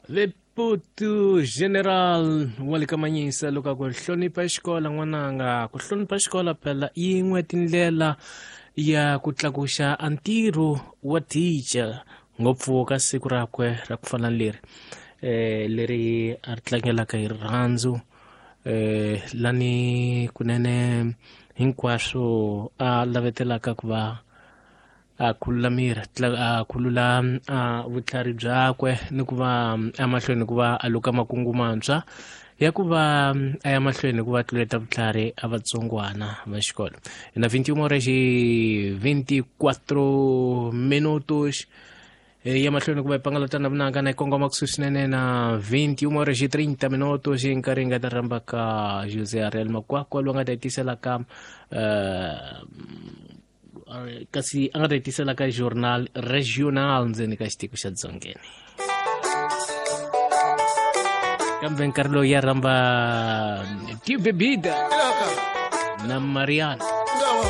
Leputu General walikamanyisa luka ku hlonipa xikola n'wananga ku hlonipa xikola phela yin'we tindlela ya ku tlakuxa antirho wa teacher ngopfu ka siku rakwe ra ku fana leri leri a ri tlangelaka hi rirhandzu lani kunene hinkwaswo a lavetelaka ku va a khulula miri a khulula vutlhari byakwe ni ku va emahlweni ku va a luka makungu mantshwa ya ku va a ya mahlweni ku va tluleta vutlhari a vatsongwana va xikolo na 21 horas e 24 minutos ya mahlweni ku va ipangalata na vunanga na ikongoma kusuhi swinene na 21 horas e 30 minutos hi nkarhi nga ta rhamba ka Jose Ariel Makwakwa loyi nga ta hetisela ka kasi a nga ta hetisela ka journal regional ndzeni ka xitiko xa dzongeni kambe nkarhi lowu ya rhamba Tio Bebida na Mariana